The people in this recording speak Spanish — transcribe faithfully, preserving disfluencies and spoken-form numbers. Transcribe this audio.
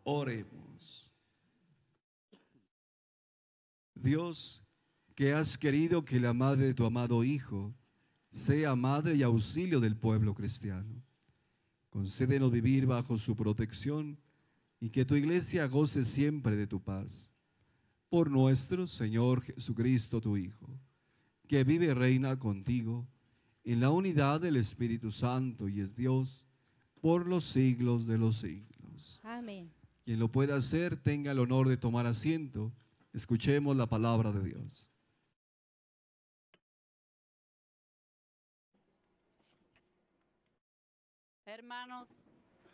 Oremos. Dios, que has querido que la madre de tu amado Hijo sea madre y auxilio del pueblo cristiano, concédenos vivir bajo su protección y que tu iglesia goce siempre de tu paz. Por nuestro Señor Jesucristo, tu Hijo, que vive y reina contigo en la unidad del Espíritu Santo y es Dios por los siglos de los siglos. Amén. Quien lo pueda hacer, tenga el honor de tomar asiento. Escuchemos la palabra de Dios. Hermanos,